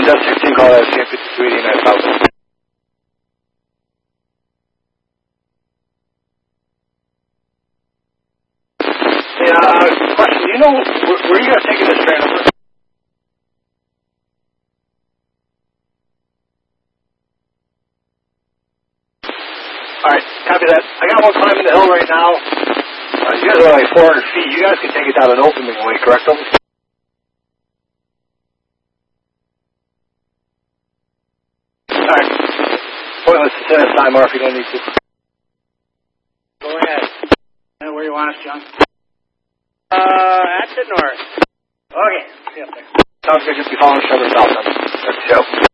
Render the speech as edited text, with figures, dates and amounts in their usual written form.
Just 16 call at 5289,000. Yeah, question, do you know, where you guys taking this train over? Alright, copy that. I got one climbing the hill right now. You guys are like 400 feet. You guys can take it down an opening way, correct them? Alright. Pointless to send a timer if you don't need to. Go ahead. Where you want us, John? At the north. Okay. See you up there. Sounds good. Just be following each other south. Let's go.